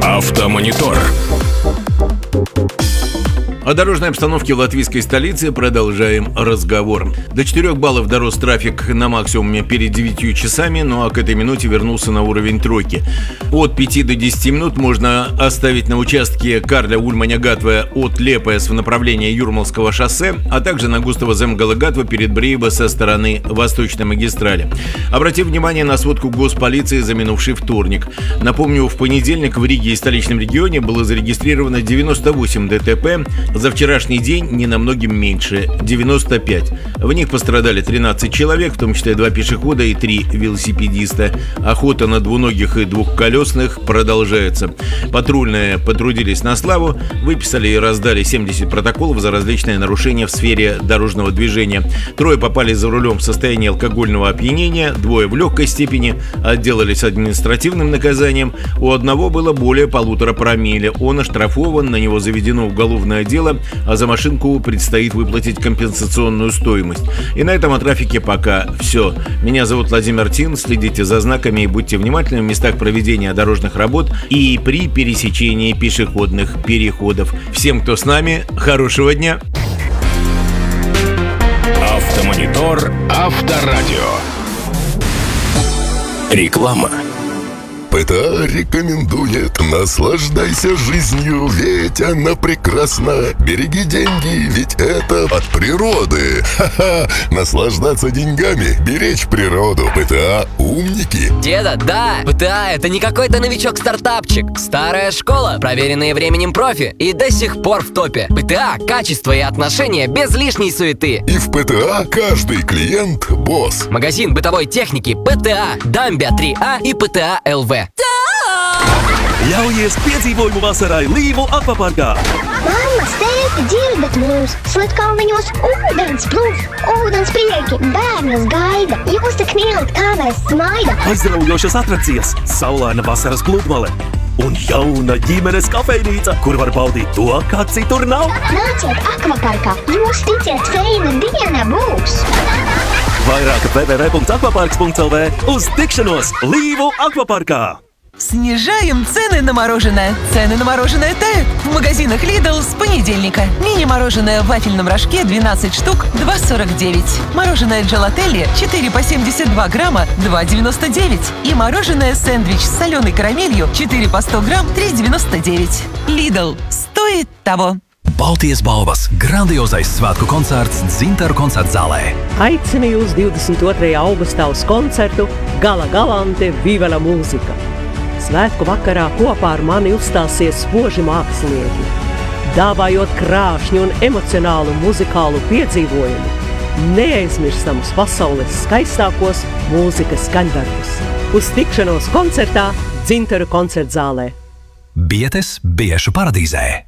Автомонитор. О дорожной обстановке в латвийской столице продолжаем разговор. До 4 баллов дорос трафик на максимуме перед 9 часами, ну а к этой минуте вернулся на уровень тройки. От 5 до 10 минут можно оставить на участке Карля-Ульманя-Гатве от Лепес в направлении Юрмалского шоссе, а также на Густаво-Земгала-Гатве перед Брейба со стороны Восточной магистрали. Обратим внимание на сводку госполиции за минувший вторник. Напомню, в понедельник в Риге и столичном регионе было зарегистрировано 98 ДТП, за вчерашний день ненамногим меньше – 95. В них пострадали 13 человек, в том числе 2 пешехода и 3 велосипедиста. Охота на двуногих и двухколесных продолжается. Патрульные потрудились на славу, выписали и раздали 70 протоколов за различные нарушения в сфере дорожного движения. 3 попали за рулем в состоянии алкогольного опьянения, 2 в легкой степени, отделались административным наказанием. У одного было более 1,5 промилле. Он оштрафован, на него заведено уголовное дело, а за машинку предстоит выплатить компенсационную стоимость. И на этом о трафике пока все. Меня зовут Владимир Тин. Следите за знаками и будьте внимательны в местах проведения дорожных работ и при пересечении пешеходных переходов. Всем, кто с нами, хорошего дня! Автомонитор Авторадио. Реклама. ПТА рекомендует: наслаждайся жизнью, ведь она прекрасна. Береги деньги, ведь это от природы. Ха-ха, наслаждаться деньгами, беречь природу. ПТА умники. Деда, да, ПТА это не какой-то новичок-стартапчик. Старая школа, проверенные временем профи и до сих пор в топе. ПТА, качество и отношения без лишней суеты. И в ПТА каждый клиент босс. Магазин бытовой техники ПТА, Дамбя 3А и ПТА ЛВ. Ļaujies piedzīvojumu vasarai Līvu akvaparkā. Mammas, tēti, dzirdat mūs! Slatkalniņos ūdens plūs, ūdens prieki, bērnus gaida. Jūs tik mīlat, kā mēs smaida. Aizraujošas atrakcijas, saulaina vasaras pludmale un jauna ģimenes kafejnīca, kur var baudīt to, kā citur nav. Nāciet akvaparkā, jūs ticiet, feina diena būs! Vairāk www.akvaparks.lv. Uz tikšanos Līvu akvaparkā! Снижаем цены на мороженое. Цены на мороженое тают. В магазинах Lidl с понедельника. Мини-мороженое в вафельном рожке 12 штук 2,49. Мороженое Джелателли 4 по 72 грамма 2,99. И мороженое сэндвич с соленой карамелью 4 по 100 грамм 3,99. Lidl. Стоит того. Baltijas balvas grandiozais svētku koncerts Dzintaru koncertzālē. Aicinu jūs 22. augustā uz koncertu Gala Galante Vivela mūzika. Svētku vakarā kopā ar mani uzstāsies spoži mākslinieki, dāvājot krāšņu un emocionālu muzikālu piedzīvojumu, neaizmirstamus pasaules skaistākos mūzikas skaņdarbus. Uz tikšanos koncertā Dzintaru koncertzālē. Bietes Biešu paradīzē.